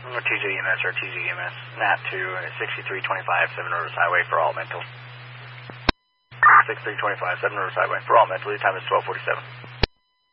TJ EMS or TJ EMS. NAT to 6325, 7 Rivers Highway for all mental. 6325, 7 Rivers Highway for all mental. Lead time is 1247.